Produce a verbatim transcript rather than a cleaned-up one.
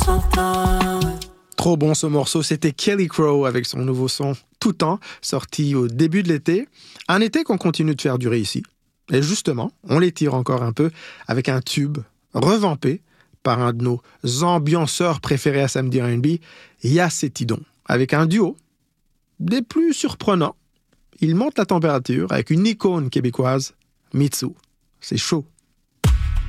Trop bon ce morceau, c'était Kelly Crow avec son nouveau son Tout Temps, sorti au début de l'été. Un été qu'on continue de faire durer ici. Et justement, on l'étire encore un peu avec un tube revampé par un de nos ambianceurs préférés à Samedi R and B, Yass et Tidon. Avec un duo des plus surprenants. Il monte la température avec une icône québécoise, Mitsou. C'est chaud.